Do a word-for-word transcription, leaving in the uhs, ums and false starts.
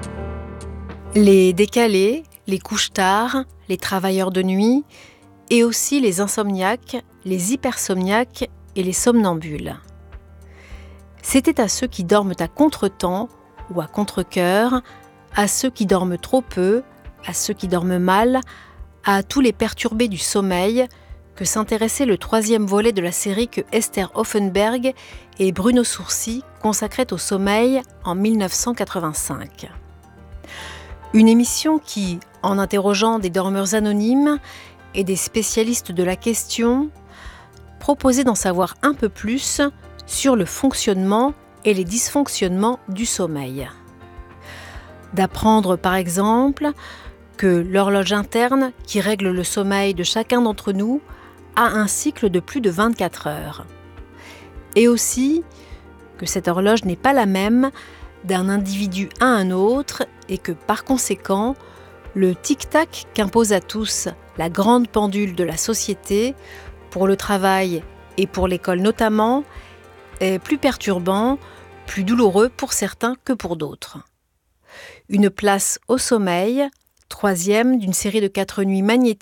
Les décalés, les couches-tard, les travailleurs de nuit et aussi les insomniaques, les hypersomniaques et les somnambules. C'était à ceux qui dorment à contretemps ou à contre-cœur, à ceux qui dorment trop peu, à ceux qui dorment mal, à tous les perturbés du sommeil que s'intéressait le troisième volet de la série que Esther Hoffenberg et Bruno Sourcy consacraient au sommeil en dix-neuf cent quatre-vingt-cinq. Une émission qui, en interrogeant des dormeurs anonymes et des spécialistes de la question, proposait d'en savoir un peu plus sur le fonctionnement et les dysfonctionnements du sommeil. D'apprendre par exemple que l'horloge interne qui règle le sommeil de chacun d'entre nous a un cycle de plus de vingt-quatre heures. Et aussi que cette horloge n'est pas la même d'un individu à un autre et que par conséquent, le tic-tac qu'impose à tous la grande pendule de la société, pour le travail et pour l'école notamment, est plus perturbant, plus douloureux pour certains que pour d'autres. Une place au sommeil, troisième d'une série de quatre nuits magnétiques